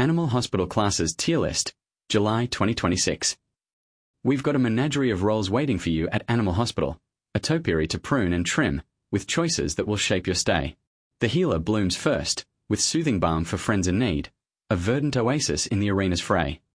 Animal Hospital Classes Tier List, July 2026. We've got a menagerie of roles waiting for you at Animal Hospital, a topiary to prune and trim, with choices that will shape your stay. The healer blooms first, with soothing balm for friends in need, a verdant oasis in the arena's fray.